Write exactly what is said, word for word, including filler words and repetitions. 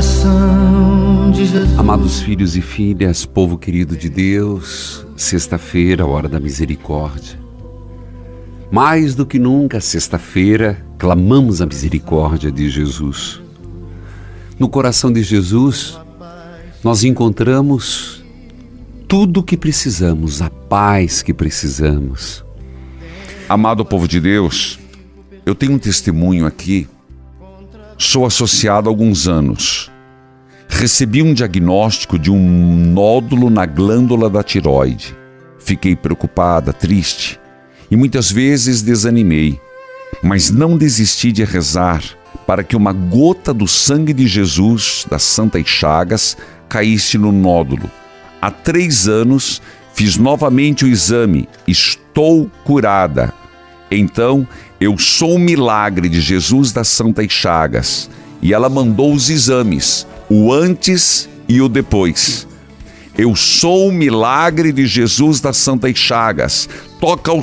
coração de Jesus. Amados filhos e filhas, povo querido de Deus, sexta-feira, hora da misericórdia. Mais do que nunca, sexta-feira, clamamos a misericórdia de Jesus. No coração de Jesus, nós encontramos tudo o que precisamos, a paz que precisamos. Amado povo de Deus, eu tenho um testemunho aqui. Sou associado há alguns anos. Recebi um diagnóstico de um nódulo na glândula da tireoide. Fiquei preocupada, triste e muitas vezes desanimei, mas não desisti de rezar para que uma gota do sangue de Jesus, das Santas Chagas, caísse no nódulo. Há três anos fiz novamente o exame, estou curada. Então, eu sou o milagre de Jesus das Santas Chagas. E ela mandou os exames, o antes e o depois. Eu sou o milagre de Jesus das Santas Chagas. Toca o